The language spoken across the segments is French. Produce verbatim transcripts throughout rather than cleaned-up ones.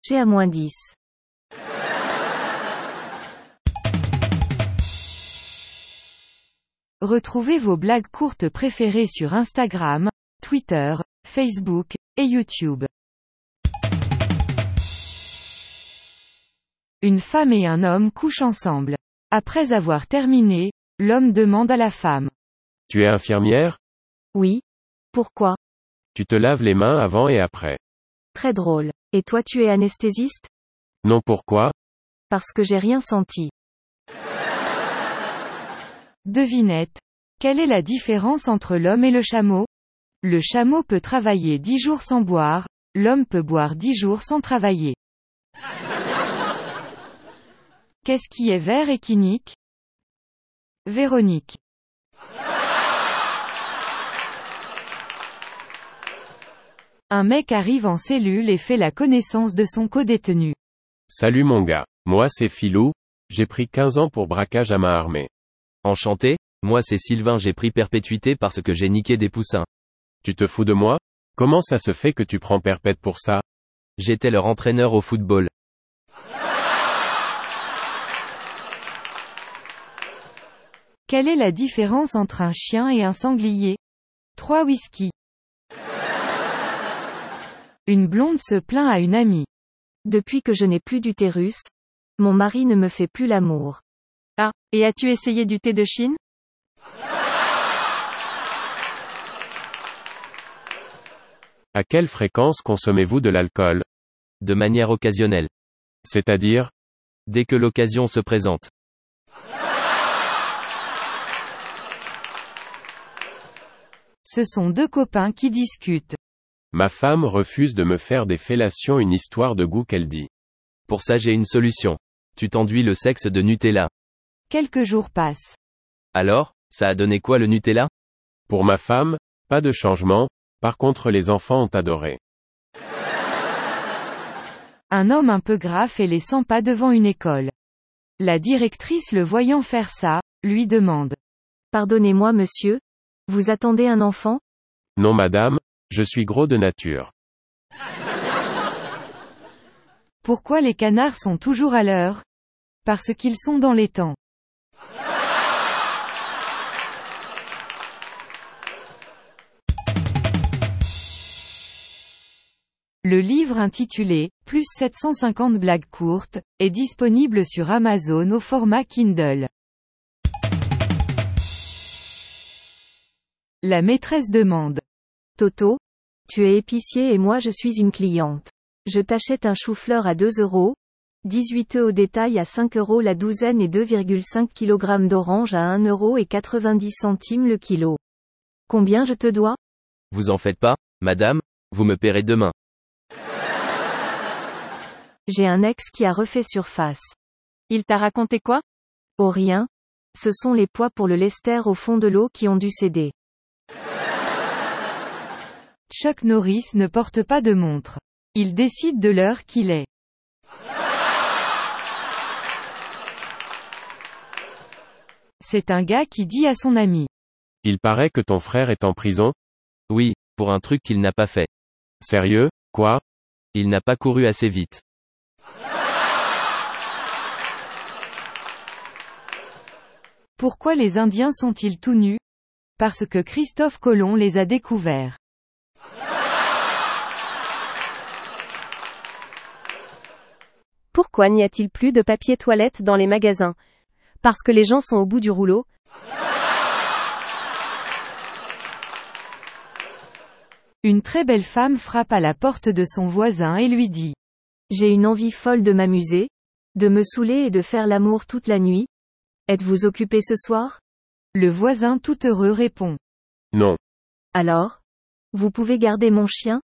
J'ai à moins dix. Retrouvez vos blagues courtes préférées sur Instagram, Twitter, Facebook, et YouTube. Une femme et un homme couchent ensemble. Après avoir terminé, l'homme demande à la femme. Tu es infirmière? Oui. Pourquoi? Tu te laves les mains avant et après. Très drôle. Et toi tu es anesthésiste? Non, pourquoi? Parce que j'ai rien senti. Devinette. Quelle est la différence entre l'homme et le chameau? Le chameau peut travailler dix jours sans boire, l'homme peut boire dix jours sans travailler. Qu'est-ce qui est vert et qui nique? Véronique. Un mec arrive en cellule et fait la connaissance de son codétenu. Salut mon gars. Moi c'est Philou, j'ai pris quinze ans pour braquage à main armée. Enchanté, moi c'est Sylvain, j'ai pris perpétuité parce que j'ai niqué des poussins. Tu te fous de moi? Comment ça se fait que tu prends perpète pour ça? J'étais leur entraîneur au football. Quelle est la différence entre un chien et un sanglier? Trois whisky. Une blonde se plaint à une amie. Depuis que je n'ai plus d'utérus, mon mari ne me fait plus l'amour. Ah, et as-tu essayé du thé de Chine? À quelle fréquence consommez-vous de l'alcool? De manière occasionnelle. C'est-à-dire? Dès que l'occasion se présente. Ce sont deux copains qui discutent. Ma femme refuse de me faire des fellations, une histoire de goût qu'elle dit. Pour ça j'ai une solution. Tu t'enduis le sexe de Nutella. Quelques jours passent. Alors, ça a donné quoi le Nutella? Pour ma femme, pas de changement, par contre les enfants ont adoré. Un homme un peu grave fait les cent pas devant une école. La directrice le voyant faire ça, lui demande. Pardonnez-moi monsieur, vous attendez un enfant? Non madame, je suis gros de nature. Pourquoi les canards sont toujours à l'heure? Parce qu'ils sont dans les temps. Le livre intitulé « Plus sept cent cinquante blagues courtes » est disponible sur Amazon au format Kindle. La maîtresse demande. Toto, tu es épicier et moi je suis une cliente. Je t'achète un chou-fleur à deux euros, dix-huit œufs au détail à cinq euros la douzaine et deux virgule cinq kilogrammes d'oranges à un euro quatre-vingt-dix le kilo. Combien je te dois? Vous en faites pas, madame, vous me paierez demain. J'ai un ex qui a refait surface. Il t'a raconté quoi? Oh rien. Ce sont les poids pour le lester au fond de l'eau qui ont dû céder. Chuck Norris ne porte pas de montre. Il décide de l'heure qu'il est. C'est un gars qui dit à son ami. Il paraît que ton frère est en prison? Oui, pour un truc qu'il n'a pas fait. Sérieux, quoi? Il n'a pas couru assez vite. Pourquoi les Indiens sont-ils tout nus? Parce que Christophe Colomb les a découverts. Pourquoi n'y a-t-il plus de papier toilette dans les magasins? Parce que les gens sont au bout du rouleau? Une très belle femme frappe à la porte de son voisin et lui dit. J'ai une envie folle de m'amuser, de me saouler et de faire l'amour toute la nuit. Êtes-vous occupé ce soir? Le voisin tout heureux répond. Non. Alors? Vous pouvez garder mon chien?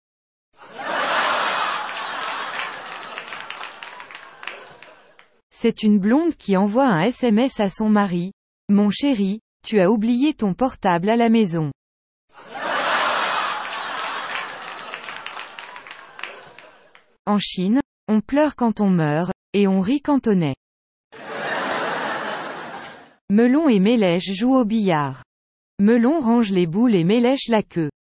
C'est une blonde qui envoie un S M S à son mari. Mon chéri, tu as oublié ton portable à la maison. En Chine, on pleure quand on meurt, et on rit quand on est. Melon et Mélèche jouent au billard. Melon range les boules et Mélèche la queue.